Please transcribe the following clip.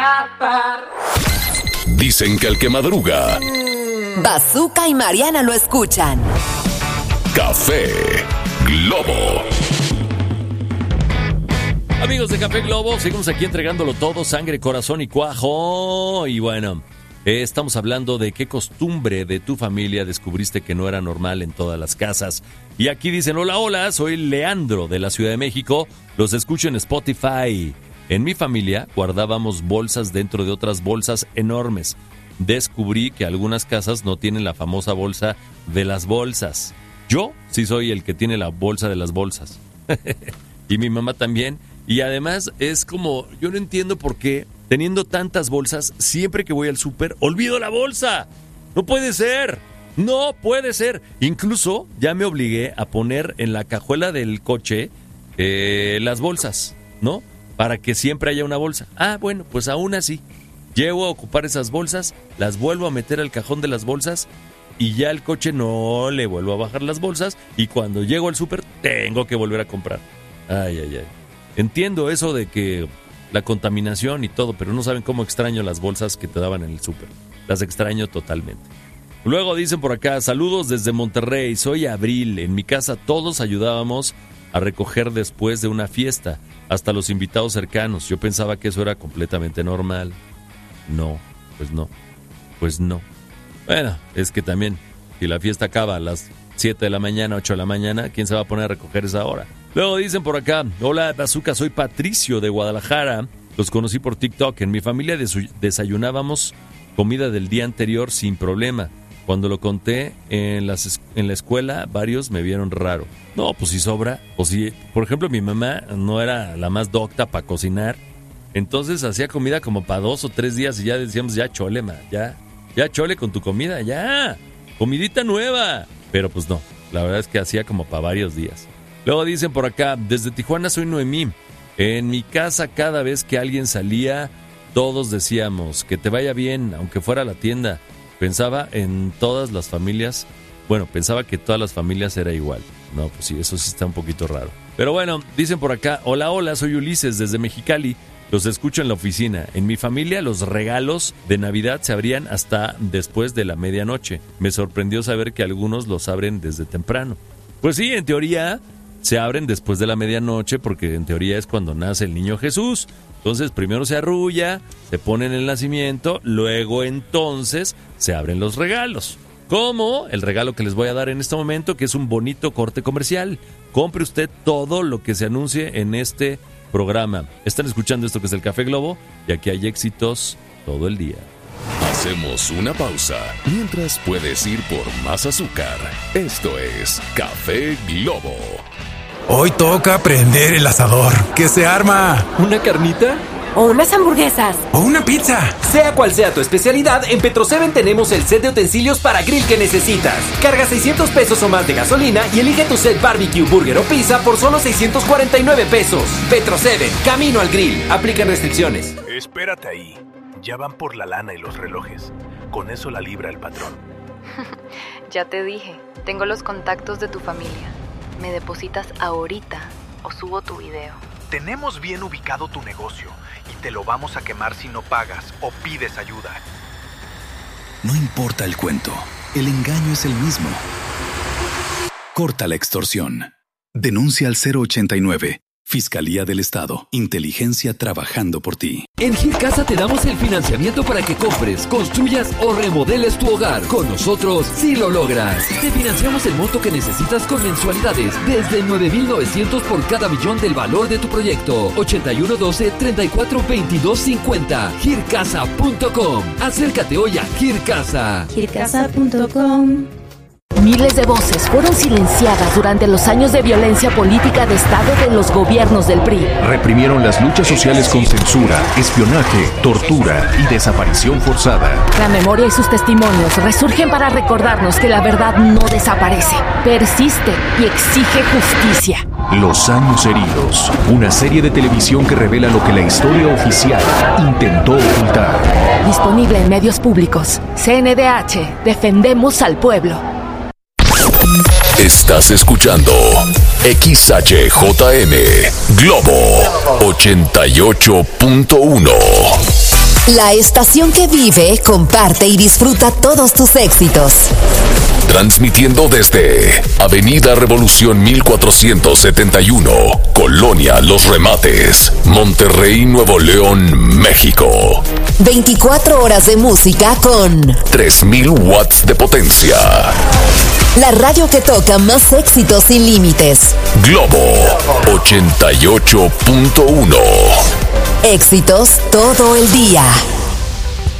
Dicen que el que madruga, Bazooka y Mariana lo escuchan. Café Globo. Amigos de Café Globo, seguimos aquí entregándolo todo, sangre, corazón y cuajo. Y bueno, estamos hablando de qué costumbre de tu familia descubriste que no era normal en todas las casas. Y aquí dicen, hola, soy Leandro de la Ciudad de México, los escucho en Spotify. En mi familia guardábamos bolsas dentro de otras bolsas enormes. Descubrí que algunas casas no tienen la famosa bolsa de las bolsas. Yo sí soy el que tiene la bolsa de las bolsas. Y mi mamá también. Y además es como, yo no entiendo por qué, teniendo tantas bolsas, siempre que voy al súper, olvido la bolsa. No puede ser. Incluso ya me obligué a poner en la cajuela del coche las bolsas, ¿no? Para que siempre haya una bolsa. Bueno, pues aún así, llego a ocupar esas bolsas, las vuelvo a meter al cajón de las bolsas y ya al coche no le vuelvo a bajar las bolsas y cuando llego al súper tengo que volver a comprar. Ay. Entiendo eso de que la contaminación y todo, pero no saben cómo extraño las bolsas que te daban en el súper. Las extraño totalmente. Luego dicen por acá, saludos desde Monterrey, soy Abril. En mi casa todos ayudábamos a recoger después de una fiesta, hasta los invitados cercanos. Yo pensaba que eso era completamente normal. Pues no. Bueno, es que también, si la fiesta acaba a las 7 de la mañana, 8 de la mañana, ¿quién se va a poner a recoger esa hora? Luego dicen por acá, hola Bazooka, soy Patricio de Guadalajara. Los conocí por TikTok. En mi familia desayunábamos comida del día anterior sin problema. Cuando lo conté en la escuela, varios me vieron raro. No, pues si sobra. O si, por ejemplo, mi mamá no era la más docta para cocinar. Entonces hacía comida como para 2 o 3 días y ya decíamos, ya chole, ya chole con tu comida, ya. Comidita nueva. Pero pues no, la verdad es que hacía como para varios días. Luego dicen por acá, desde Tijuana soy Noemí. En mi casa cada vez que alguien salía, todos decíamos, que te vaya bien, aunque fuera a la tienda. Pensaba que todas las familias era igual. No, pues sí, eso sí está un poquito raro. Pero bueno, dicen por acá, hola, soy Ulises desde Mexicali. Los escucho en la oficina. En mi familia los regalos de Navidad se abrían hasta después de la medianoche. Me sorprendió saber que algunos los abren desde temprano. Pues sí, en teoría se abren después de la medianoche porque en teoría es cuando nace el niño Jesús. Entonces primero se arrulla, se pone en el nacimiento, luego entonces se abren los regalos. Como el regalo que les voy a dar en este momento, que es un bonito corte comercial. Compre usted todo lo que se anuncie en este programa. Están escuchando esto que es el Café Globo y aquí hay éxitos todo el día. Hacemos una pausa mientras puedes ir por más azúcar. Esto es Café Globo. Hoy toca prender el asador. ¿Qué se arma? ¿Una carnita? O unas hamburguesas. O una pizza. Sea cual sea tu especialidad, en Petro7 tenemos el set de utensilios para grill que necesitas. Carga 600 pesos o más de gasolina y elige tu set barbecue, burger o pizza por solo 649 pesos. Petro7, camino al grill. Aplican restricciones. Espérate ahí. Ya van por la lana y los relojes. Con eso la libra el patrón. Ya te dije, tengo los contactos de tu familia. Me depositas ahorita o subo tu video. Tenemos bien ubicado tu negocio y te lo vamos a quemar si no pagas o pides ayuda. No importa el cuento, el engaño es el mismo. Corta la extorsión. Denuncia al 089. Fiscalía del Estado. Inteligencia trabajando por ti. En Gircasa te damos el financiamiento para que compres, construyas o remodeles tu hogar. Con nosotros sí lo logras. Te financiamos el monto que necesitas con mensualidades desde 9,900 por cada millón del valor de tu proyecto. 8112-342250. Gircasa.com. Acércate hoy a Gircasa. Gircasa.com. Miles de voces fueron silenciadas durante los años de violencia política de Estado de los gobiernos del PRI. Reprimieron las luchas sociales con censura, espionaje, tortura y desaparición forzada. La memoria y sus testimonios resurgen para recordarnos que la verdad no desaparece, persiste y exige justicia. Los años heridos, una serie de televisión que revela lo que la historia oficial intentó ocultar. Disponible en medios públicos. CNDH, defendemos al pueblo. Estás escuchando XHJM Globo 88.1. La estación que vive, comparte y disfruta todos tus éxitos. Transmitiendo desde Avenida Revolución 1471, Colonia Los Remates, Monterrey, Nuevo León, México. 24 horas de música con 3000 watts de potencia. La radio que toca más éxitos sin límites. Globo 88.1. Éxitos todo el día.